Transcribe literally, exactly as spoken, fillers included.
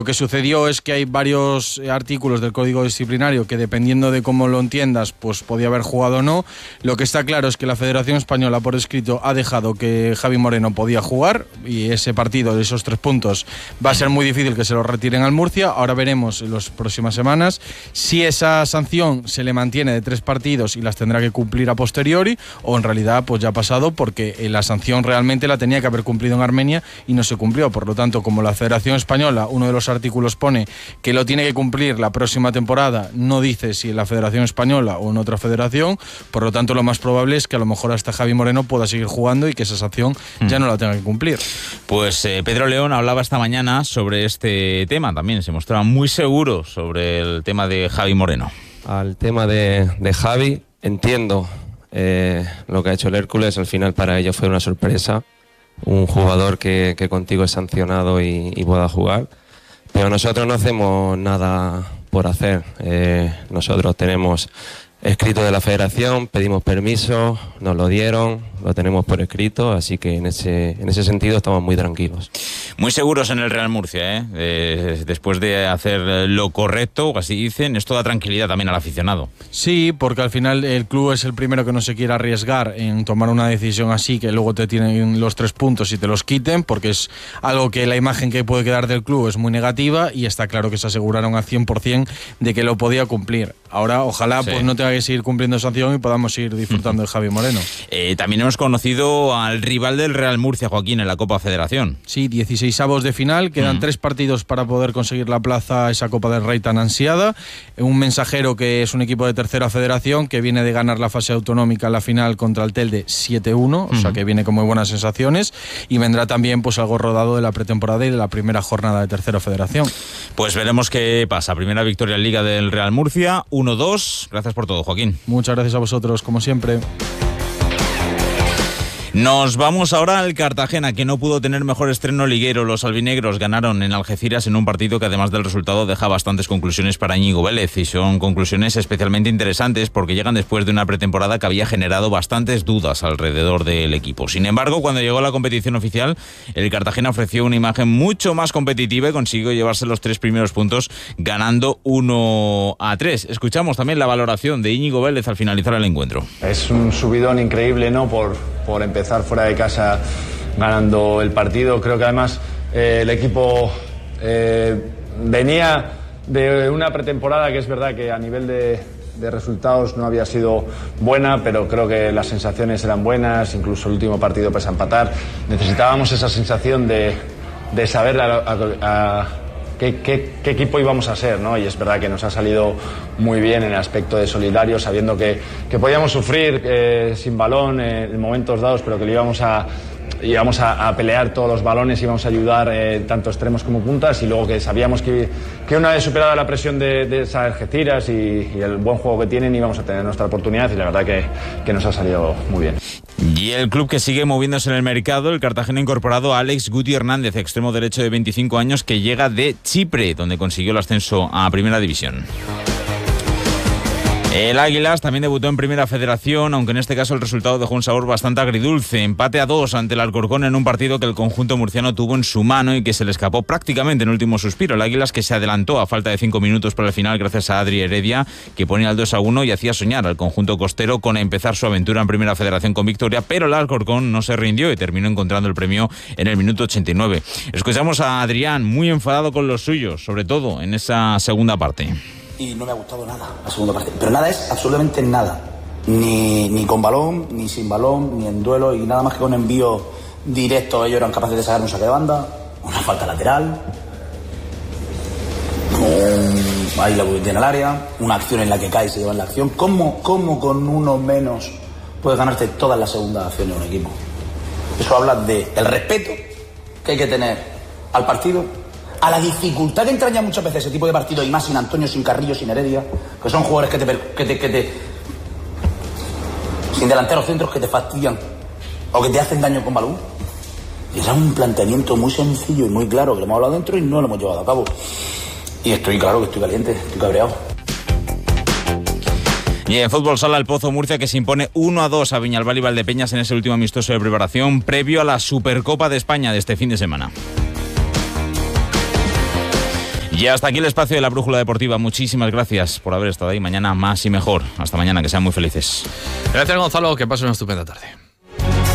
Lo que sucedió es que hay varios artículos del Código Disciplinario que, dependiendo de cómo lo entiendas, pues podía haber jugado o no. Lo que está claro es que la Federación Española, por escrito, ha dejado que Javi Moreno podía jugar, y ese partido de esos tres puntos va a ser muy difícil que se lo retiren al Murcia. Ahora veremos en las próximas semanas si esa sanción se le mantiene de tres partidos y las tendrá que cumplir a posteriori, o en realidad pues ya ha pasado, porque la sanción realmente la tenía que haber cumplido en Armenia y no se cumplió. Por lo tanto, como la Federación Española, uno de los artículos pone que lo tiene que cumplir la próxima temporada, no dice si en la Federación Española o en otra federación. Por lo tanto, lo más probable es que a lo mejor hasta Javi Moreno pueda seguir jugando y que esa sanción mm. ya no la tenga que cumplir. Pues eh, Pedro León hablaba esta mañana sobre este tema, también se mostraba muy seguro sobre el tema de Javi Moreno. Al tema de, de Javi, entiendo eh, lo que ha hecho el Hércules. Al final para ellos fue una sorpresa, un jugador que, que contigo es sancionado y, y pueda jugar. Pero nosotros no hacemos nada por hacer. Eh, nosotros tenemos escrito de la federación, pedimos permiso, nos lo dieron, lo tenemos por escrito, así que en ese, en ese sentido estamos muy tranquilos. Muy seguros en el Real Murcia, ¿eh? Eh, después de hacer lo correcto, así dicen, esto da tranquilidad también al aficionado. Sí, porque al final el club es el primero que no se quiere arriesgar en tomar una decisión así, que luego te tienen los tres puntos y te los quiten, porque es algo que la imagen que puede quedar del club es muy negativa, y está claro que se aseguraron al cien por ciento de que lo podía cumplir. Ahora, ojalá sí. pues no tenga que seguir cumpliendo sanción y podamos seguir disfrutando de Javi Moreno. Eh, también hemos conocido al rival del Real Murcia, Joaquín, en la Copa Federación. Sí, dieciseisavos de final, quedan mm. tres partidos para poder conseguir la plaza a esa Copa del Rey tan ansiada. Un Mensajero, que es un equipo de tercera federación, que viene de ganar la fase autonómica en la final contra el Telde siete uno, mm. o sea que viene con muy buenas sensaciones, y vendrá también pues algo rodado de la pretemporada y de la primera jornada de tercera federación. Pues veremos qué pasa. Primera victoria en Liga del Real Murcia, uno dos. Gracias por todo, Joaquín. Muchas gracias a vosotros, como siempre. Nos vamos ahora al Cartagena, que no pudo tener mejor estreno liguero. Los albinegros ganaron en Algeciras en un partido que, además del resultado, deja bastantes conclusiones para Íñigo Vélez, y son conclusiones especialmente interesantes porque llegan después de una pretemporada que había generado bastantes dudas alrededor del equipo. Sin embargo, cuando llegó la competición oficial, el Cartagena ofreció una imagen mucho más competitiva y consiguió llevarse los tres primeros puntos ganando uno a tres. Escuchamos también la valoración de Íñigo Vélez al finalizar el encuentro. Es un subidón increíble, ¿no? Por, por empezar fuera de casa ganando el partido. Creo que además eh, el equipo eh, venía de una pretemporada que es verdad que a nivel de, de resultados no había sido buena, pero creo que las sensaciones eran buenas, incluso el último partido pese a empatar. Necesitábamos esa sensación de, de saber a, a, a qué, qué, qué equipo íbamos a ser, ¿no? Y es verdad que nos ha salido muy bien en el aspecto de solidario, sabiendo que, que podíamos sufrir eh, sin balón eh, en momentos dados, pero que lo íbamos a, íbamos a, a pelear todos los balones, íbamos a ayudar eh, tanto extremos como puntas, y luego que sabíamos que, que una vez superada la presión de, de esas Algeciras y, y el buen juego que tienen, íbamos a tener nuestra oportunidad, y la verdad que, que nos ha salido muy bien. Y el club que sigue moviéndose en el mercado, el Cartagena ha incorporado a Alex Guti Hernández, extremo derecho de veinticinco años, que llega de Chipre, donde consiguió el ascenso a Primera División. El Águilas también debutó en Primera Federación, aunque en este caso el resultado dejó un sabor bastante agridulce. Empate a dos ante el Alcorcón en un partido que el conjunto murciano tuvo en su mano y que se le escapó prácticamente en último suspiro. El Águilas, que se adelantó a falta de cinco minutos para el final gracias a Adri Heredia, que ponía el dos a uno y hacía soñar al conjunto costero con empezar su aventura en Primera Federación con victoria, pero el Alcorcón no se rindió y terminó encontrando el premio en el minuto ochenta y nueve. Escuchamos a Adrián, muy enfadado con los suyos, sobre todo en esa segunda parte. Y no me ha gustado nada la segunda parte, pero nada es absolutamente nada, ni, ni con balón, ni sin balón, ni en duelo, y nada más que con envío directo ellos eran capaces de sacar un saque de banda, una falta lateral, un, ahí la tiene el área, una acción en la que cae y se lleva en la acción. ¿Cómo, cómo con uno menos puedes ganarte todas las segundas acciones de un equipo? Eso habla de el respeto que hay que tener al partido, a la dificultad que entraña muchas veces ese tipo de partido, y más sin Antonio, sin Carrillo, sin Heredia, que son jugadores que te, que te, que te sin delanteros centros que te fastidian o que te hacen daño con balón. Y era un planteamiento muy sencillo y muy claro, que lo hemos hablado dentro y no lo hemos llevado a cabo. Y estoy claro que estoy caliente, estoy cabreado. Y en fútbol sala, el Pozo Murcia, que se impone uno a dos a Viñalbal y Valdepeñas en ese último amistoso de preparación previo a la Supercopa de España de este fin de semana. Y hasta aquí el espacio de la Brújula Deportiva. Muchísimas gracias por haber estado ahí. Mañana más y mejor. Hasta mañana, que sean muy felices. Gracias, Gonzalo, que pasen una estupenda tarde.